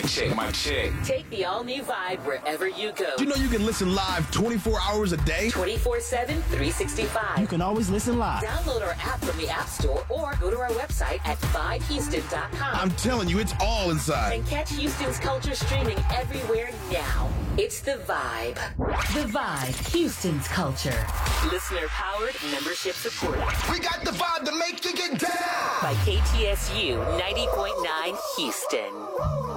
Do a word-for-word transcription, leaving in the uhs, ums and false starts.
check, mic check. Take the all-new Vibe wherever you go. You know you can listen live twenty-four hours a day? twenty-four seven, three sixty-five. You can always listen live. Download our app from the App Store or go to our website at vibe houston dot com. I'm telling you, it's all inside. And catch Houston's culture streaming everywhere now. It's The Vibe. The Vibe, Houston's culture. Listener-powered, membership supported. We got the vibe to make you get down. By K T S U ninety point nine Houston.